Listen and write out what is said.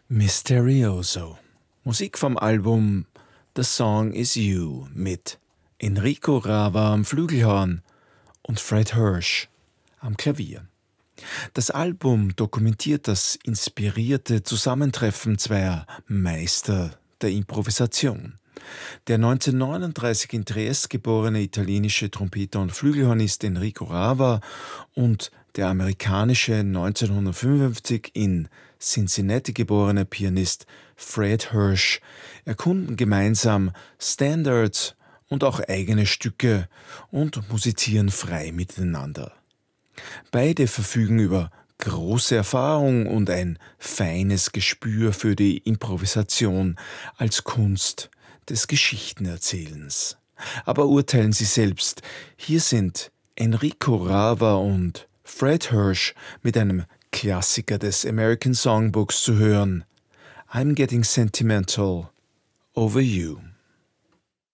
Misterioso. Musik vom Album The Song Is You mit Enrico Rava am Flügelhorn und Fred Hirsch am Klavier. Das Album dokumentiert das inspirierte Zusammentreffen zweier Meister der Improvisation. Der 1939 in Triest geborene italienische Trompeter und Flügelhornist Enrico Rava und der amerikanische 1955 in Cincinnati geborene Pianist Fred Hirsch erkunden gemeinsam Standards und auch eigene Stücke und musizieren frei miteinander. Beide verfügen über große Erfahrung und ein feines Gespür für die Improvisation als Kunst des Geschichtenerzählens. Aber urteilen Sie selbst, hier sind Enrico Rava und Fred Hirsch mit einem Klassiker des American Songbooks zu hören, I'm Getting Sentimental Over You.